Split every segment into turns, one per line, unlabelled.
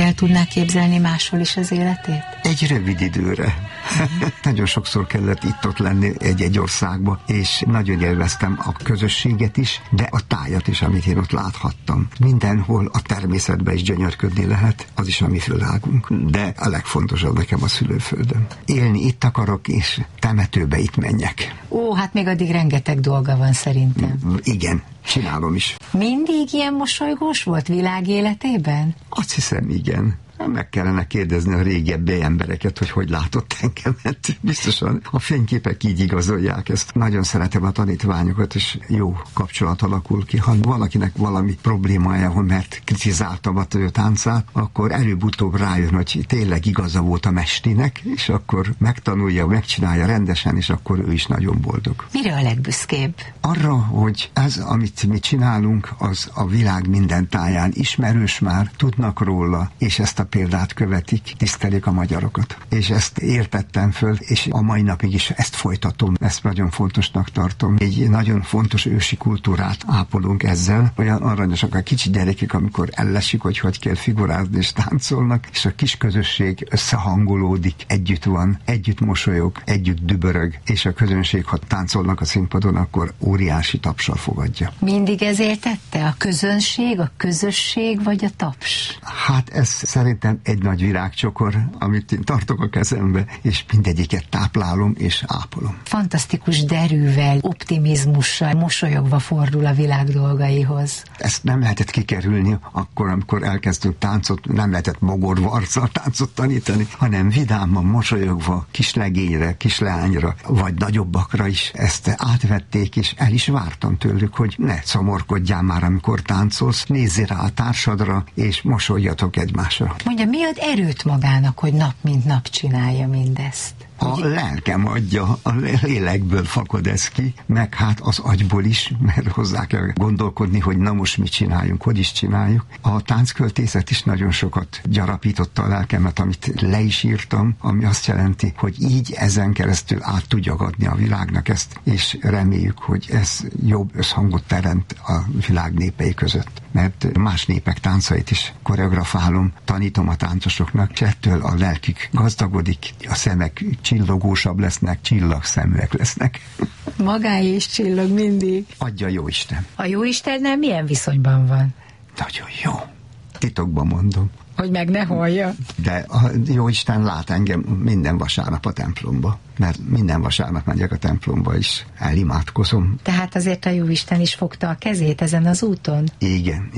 el tudná képzelni máshol is az életét?
Egy rövid időre. Nagyon sokszor kellett itt-ott lenni egy országba, és nagyon élveztem a közösséget is, de a tájat is, amit én ott láthattam. Mindenhol a természetben is gyönyörködni lehet, az is a mi földálgunk. De a legfontosabb nekem a szülőföldön. Élni itt akarok, és temetőbe itt menjek.
Ó, hát még addig rengeteg dolga van szerintem.
Igen, csinálom is.
Mindig ilyen mosolygós volt világéletében?
Azt hiszem, igen. Meg kellene kérdezni a régebbi embereket, hogy látott engemet. Biztosan a fényképek így igazolják ezt. Nagyon szeretem a tanítványokat, és jó kapcsolat alakul ki. Ha valakinek valami problémája, hogy mert kritizáltam a ő táncát, akkor előbb-utóbb rájön, hogy tényleg igaza volt a mestinek, és akkor megtanulja, megcsinálja rendesen, és akkor ő is nagyon boldog.
Mire a legbüszkébb?
Arra, hogy ez, amit mi csinálunk, az a világ minden táján ismerős már, tudnak róla, és ezt a példát követik, tisztelik a magyarokat. És ezt értettem föl, és a mai napig is ezt folytatom. Ezt nagyon fontosnak tartom. Egy nagyon fontos ősi kultúrát ápolunk ezzel. Olyan aranyosak a kicsi gyerekek, amikor ellesik, hogy kell figurázni, és táncolnak, és a kis közösség összehangolódik, együtt van, együtt mosolyog, együtt dübörög, és a közönség, ha táncolnak a színpadon, akkor óriási tapssal fogadja.
Mindig ezért tette? A közönség, a közösség, vagy a taps?
Hát ez szerintem egy nagy virágcsokor, amit én tartok a kezembe, és mindegyiket táplálom és ápolom.
Fantasztikus derűvel, optimizmussal, mosolyogva fordul a világ dolgaihoz.
Ezt nem lehetett kikerülni akkor, amikor elkezdtünk táncot, nem lehetett mogorva arccal táncot tanítani, hanem vidáman, mosolyogva, kis legényre, kis leányra, vagy nagyobbakra is ezt átvették, és el is vártam tőlük, hogy ne szomorkodjál már, amikor táncolsz, nézzél rá a társadra, és mosolyjatok egymásra.
Mondja, mi ad erőt magának, hogy nap mint nap csinálja mindezt?
A lelkem adja, a lélekből fakad ez ki, meg hát az agyból is, mert hozzá kell gondolkodni, hogy na most mit csináljunk, hogy is csináljuk. A táncköltészet is nagyon sokat gyarapította a lelkemet, amit le is írtam, ami azt jelenti, hogy így ezen keresztül át tudja adni a világnak ezt, és reméljük, hogy ez jobb összhangot teremt a világ népei között. Mert más népek táncait is koreografálom, tanítom a táncosoknak, és ettől a lelkük gazdagodik, a szemek csillogósabb lesznek, csillagszeműek lesznek.
Magáé is csillog mindig.
Adja Jóisten.
A Jóistennel milyen viszonyban van?
Nagyon jó. Titokban mondom.
Hogy meg ne hallja.
De a Jóisten lát engem minden vasárnap a templomba. Mert minden vasárnap megyek a templomba is, elimádkozom.
Tehát azért a Jóisten is fogta a kezét ezen az úton?
Igen.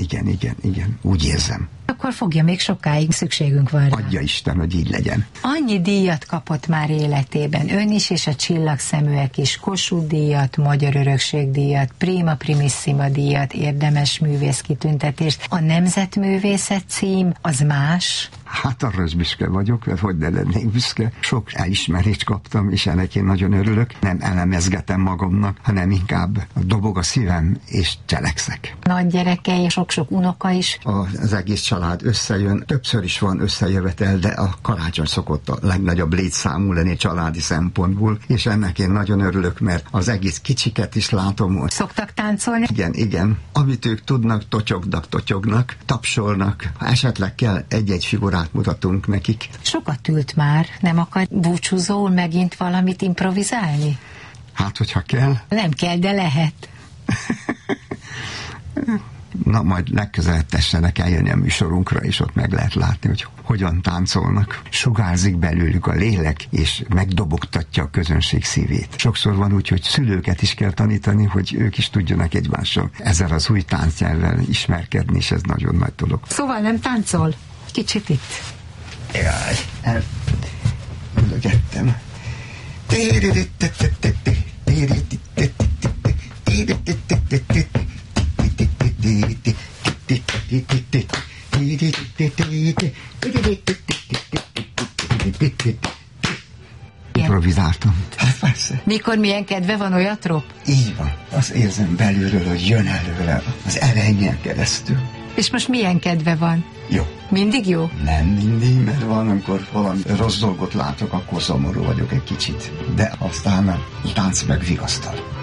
Úgy érzem.
Akkor fogja, még sokáig szükségünk van rá.
Adja Isten, hogy így legyen.
Annyi díjat kapott már életében, ön is és a csillagszeműek is, Kossuth díjat, Magyar Örökség díjat, Prima Primissima díjat, érdemes művész kitüntetést. A nemzetművészet cím az más?
Hát arra is büszke vagyok, hogy ne lennék büszke. Sok elismerést kaptam, és ennek én nagyon örülök. Nem elemezgetem magamnak, hanem inkább dobog a szívem, és cselekszek.
Nagy gyerekei, sok-sok unoka is.
Az egész család összejön, többször is van összejövetel, de a karácsony szokott a legnagyobb létszámú lenni családi szempontból, és ennek én nagyon örülök, mert az egész kicsiket is látom.
Szoktak táncolni?
Igen. Amit ők tudnak, totyognak, tapsolnak. Ha esetleg kell egy-egy figurát mutatunk nekik.
Sokat ült már, nem akar búcsúzóul megint valamit improvizálni?
Hát, hogyha kell.
Nem kell, de lehet.
Na, majd legközelebb tessenek eljönni a műsorunkra, és ott meg lehet látni, hogy hogyan táncolnak. Sugárzik belőlük a lélek, és megdobogtatja a közönség szívét. Sokszor van úgy, hogy szülőket is kell tanítani, hogy ők is tudjanak egymással ezzel az új táncnyelvvel ismerkedni, és ez nagyon nagy dolog.
Szóval nem táncol? Kicsit itt.
Jaj, elülögettem. Improvizáltam. Hát persze.
Mikor milyen kedve van, olyat rob?
Így van. Azt érzem belülről, hogy jön előle az erején keresztül.
És most milyen kedve van?
Jó.
Mindig jó?
Nem mindig, mert van, amikor valami rossz dolgot látok, akkor szomorú vagyok egy kicsit. De aztán a tánc megvigasztal.